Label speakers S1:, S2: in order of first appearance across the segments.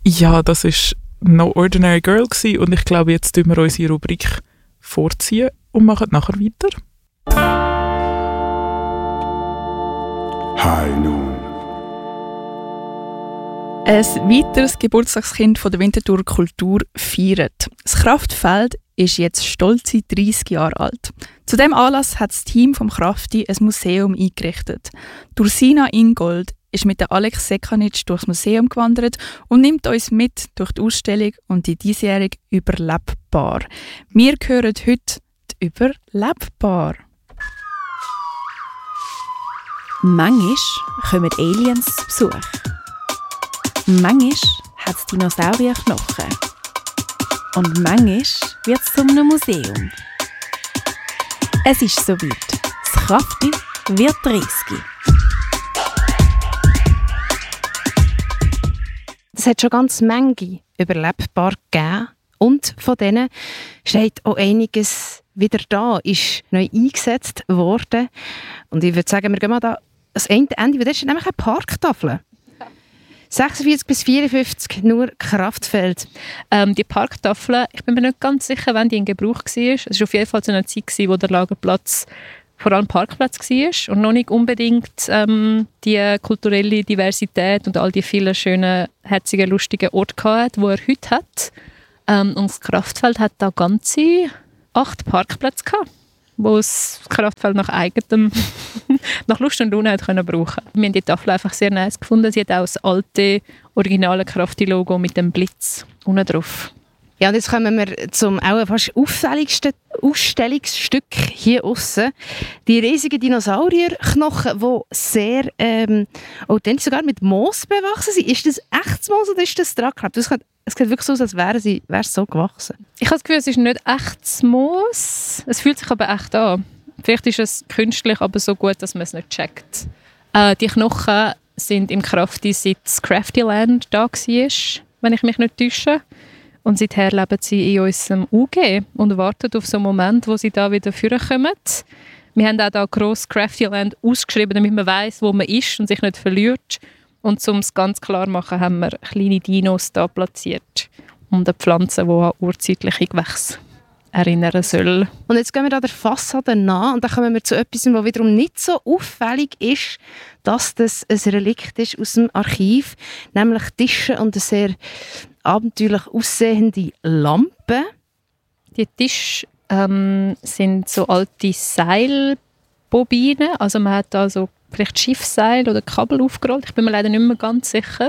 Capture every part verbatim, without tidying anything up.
S1: Ja, das war «No Ordinary Girl» gewesen, und ich glaube, jetzt tun wir unsere Rubrik vorziehen und machen nachher weiter.
S2: High Noon.
S3: Ein weiteres Geburtstagskind von der Winterthur Kultur feiert. Das Kraftfeld ist jetzt stolze dreissig Jahre alt. Zu diesem Anlass hat das Team vom Krafti ein Museum eingerichtet. Dursina Ingold ist mit der Alex Sekanic durchs Museum gewandert und nimmt uns mit durch die Ausstellung und die diesjährige Überlebbar. Wir hören heute die Überlebbar.
S4: Manchmal kommen Aliens zu Besuch. Manchmal hat es Dinosaurierknochen. Und manchmal wird es zu einem Museum. Es ist soweit. Das Krafti wird dreißig. Es hat schon ganz Menge überlebbar gegeben. Und von denen steht auch einiges wieder da, ist neu eingesetzt worden. Und ich würde sagen, wir gehen mal da das Ende, weil das ist nämlich eine Parktafel. sechsundvierzig bis vierundfünfzig, nur Kraftfeld.
S5: Ähm, die Parktafel, ich bin mir nicht ganz sicher, wann die in Gebrauch war. Es war auf jeden Fall zu einer Zeit, wo der Lagerplatz vor allem Parkplatz war und noch nicht unbedingt ähm, die kulturelle Diversität und all die vielen schönen, herzigen, lustigen Orte hatte, die er heute hat. Ähm, und das Kraftfeld hat da ganze acht Parkplätze gehabt, wo das Kraftfeld nach eigenem, nach Lust und Laune hat können brauchen. Wir haben die Tafel einfach sehr nice gefunden. Sie hat auch das alte, originale Krafti-Logo mit dem Blitz unten drauf.
S4: Ja, und jetzt kommen wir zum auch fast auffälligsten Ausstellungsstück hier aussen. Die riesigen Dinosaurierknochen, die sehr ähm, authentisch sogar mit Moos bewachsen sind. Ist das echtes Moos oder ist das dran geklebt? Es sieht wirklich so aus, als wären sie wäre so gewachsen.
S5: Ich habe das Gefühl, es ist nicht echtes Moos. Es fühlt sich aber echt an. Vielleicht ist es künstlich, aber so gut, dass man es nicht checkt. Äh, die Knochen sind im Krafti, seit das Craftyland da war, wenn ich mich nicht täusche. Und seither leben sie in unserem U G und warten auf so einen Moment, wo sie da wieder vorkommen. Wir haben auch hier gross Craftyland ausgeschrieben, damit man weiss, wo man ist und sich nicht verliert. Und um es ganz klar zu machen, haben wir kleine Dinos da platziert und eine Pflanze, die an urzeitliche Gewächse erinnern soll.
S4: Und jetzt gehen wir da der Fassade nach und dann kommen wir zu etwas, was wiederum nicht so auffällig ist, dass das ein Relikt ist aus dem Archiv, nämlich Tische und eine sehr abenteuerlich aussehende Lampe.
S5: Die Tische ähm, sind so alte Seilbobinen, also man hat da so vielleicht Schiffsseil oder Kabel aufgerollt, ich bin mir leider nicht mehr ganz sicher.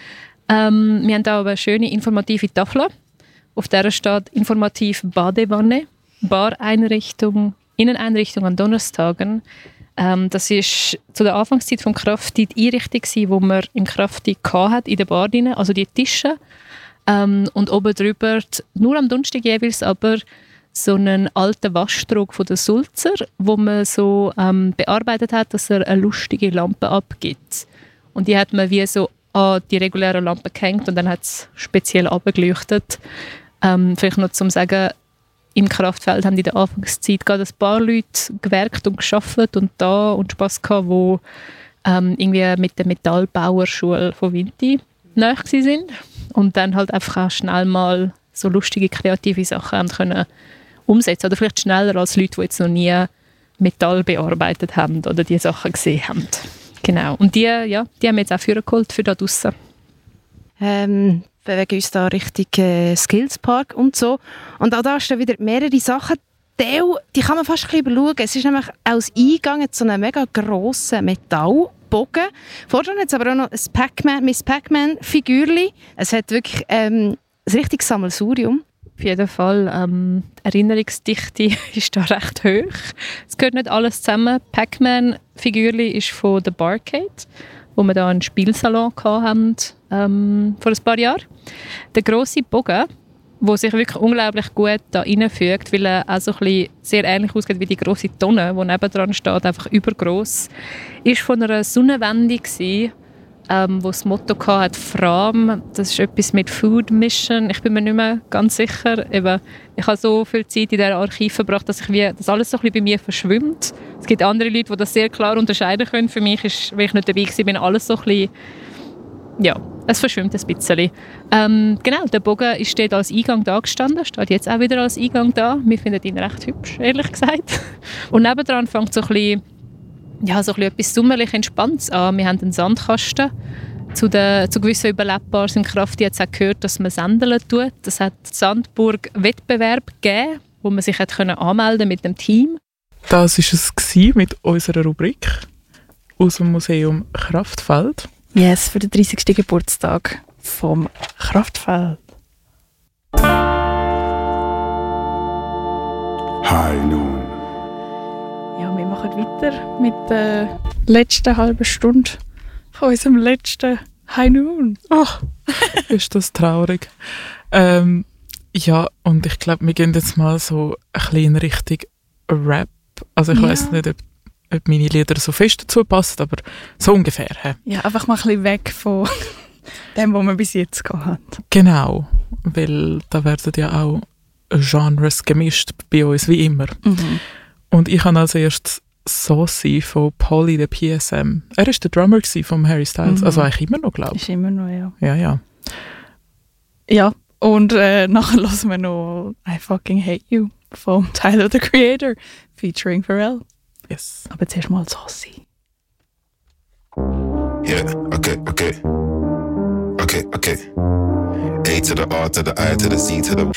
S5: Ähm, wir haben da aber eine schöne informative Tafel. Auf der steht informativ Badewanne, Bareinrichtung, Inneneinrichtung an Donnerstagen. Ähm, das war zu der Anfangszeit des Krafti die Einrichtung, die man im Krafti hatte, in der Bar drin, also die Tische. Ähm, und oben drüber, nur am Donnerstag jeweils, aber so einen alten Waschtrog von der Sulzer, wo man so ähm, bearbeitet hat, dass er eine lustige Lampe abgibt. Und die hat man wie so an die reguläre Lampe gehängt und dann hat es speziell abgeleuchtet. Ähm, vielleicht noch zum Sagen, im Kraftfeld haben in der Anfangszeit gerade ein paar Leute gewerkt und gearbeitet und da und Spass gehabt, die ähm, irgendwie mit der Metallbauerschule von Vinti nahe waren. Und dann halt einfach auch schnell mal so lustige, kreative Sachen haben können umsetzen. Oder vielleicht schneller als Leute, die jetzt noch nie Metall bearbeitet haben oder diese Sachen gesehen haben. Genau. Und die, ja, die haben wir jetzt auch vorgeholt für da draussen.
S4: Ähm, bewegen uns da Richtung äh, Skillspark und so. Und auch da stehen wieder mehrere Sachen. Die, die kann man fast ein bisschen überschauen. Es ist nämlich als Eingang zu einem mega grossen Metallbogen. Vorne hat es aber auch noch ein Pac-Man, Miss Pac-Man-Figürchen. Es hat wirklich ähm, ein richtiges Sammelsurium.
S5: Auf jeden Fall. Ähm, die Erinnerungsdichte ist da recht hoch. Es gehört nicht alles zusammen. Pac-Man-Figürchen ist von The Barcade, wo wir da einen Spielsalon hatten, ähm, vor ein paar Jahren. Der grosse Bogen, der sich wirklich unglaublich gut da reinfügt, weil er auch so ein bisschen sehr ähnlich aussieht wie die grosse Tonne, die nebendran steht, einfach übergross, ist von einer Sonnenwende gewesen, ähm, wo das Motto hatte, Fram, das ist etwas mit Food Mission. Ich bin mir nicht mehr ganz sicher. Eben, ich habe so viel Zeit in diesem Archiv verbracht, dass ich wie, das alles so ein bisschen bei mir verschwimmt. Es gibt andere Leute, die das sehr klar unterscheiden können. Für mich ist, weil ich nicht dabei war, bin alles so ein bisschen ja, es verschwimmt ein bisschen. Ähm, genau, der Bogen ist steht als Eingang da gestanden, steht jetzt auch wieder als Eingang da. Wir finden ihn recht hübsch, ehrlich gesagt. Und nebendran fängt so ein bisschen, ja, so ein bisschen etwas sommerlich Entspanntes an. Wir haben einen Sandkasten. Zu, den, zu gewissen Überlebbars im Krafti hat es auch gehört, dass man Sandeln tut. Es hat Sandburg-Wettbewerb gegeben, wo man sich hat können anmelden mit dem Team.
S1: Das war es gewesen mit unserer Rubrik aus dem Museum Kraftfeld.
S3: Yes, für den dreißigsten Geburtstag vom Kraftfeld.
S2: High Noon.
S3: Ja, wir machen weiter mit der letzten halben Stunde von unserem letzten High Noon.
S1: Ach, ist das traurig. Ähm, ja, und ich glaube, wir gehen jetzt mal so ein bisschen in Richtung Rap. Also ich
S3: Ja.
S1: weiss nicht, ob, ob meine Lieder so fest dazu passen, aber so ungefähr. He.
S3: Ja, einfach mal ein bisschen weg von dem, was wir bis jetzt gehabt haben.
S1: Genau, weil da werden ja auch Genres gemischt bei uns, wie immer.
S3: Mhm.
S1: Und ich habe als erstes Saucy von Polly the P S M. Er war der Drummer von Harry Styles,
S3: Mhm.
S1: also eigentlich immer noch, glaube ich.
S3: Ist immer noch, ja.
S1: Ja, ja.
S3: Ja, und äh, nachher hören wir noch I Fucking Hate You von Tyler, the Creator, featuring Pharrell.
S1: Yes.
S3: Aber zuerst mal Saucy.
S2: Yeah, okay, okay. Okay, okay. A to the R to the I to the C to the